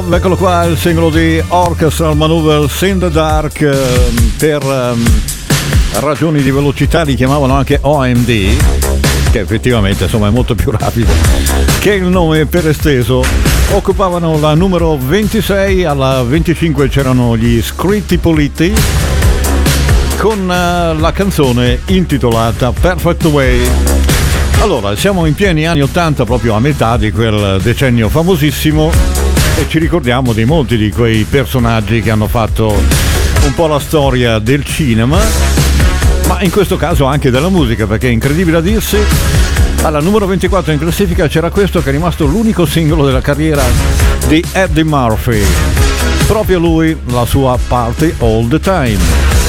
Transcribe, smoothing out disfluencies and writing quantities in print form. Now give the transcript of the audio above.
Eccolo qua, il singolo di Orchestral Maneuvers in the Dark. Per ragioni di velocità li chiamavano anche OMD, che effettivamente insomma è molto più rapido che il nome per esteso. Occupavano la numero 26, alla 25 c'erano gli Scritti Politti con la canzone intitolata Perfect Way. Allora, siamo in pieni anni 80, proprio a metà di quel decennio famosissimo, e ci ricordiamo di molti di quei personaggi che hanno fatto un po' la storia del cinema, ma in questo caso anche della musica, perché è incredibile a dirsi, alla numero 24 in classifica c'era questo che è rimasto l'unico singolo della carriera di Eddie Murphy, proprio lui, la sua Party All the Time.